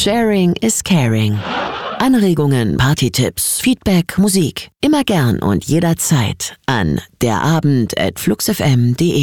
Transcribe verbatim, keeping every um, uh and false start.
Sharing is caring. Anregungen, Partytipps, Feedback, Musik. Immer gern und jederzeit an derabend at fluxfm punkt de.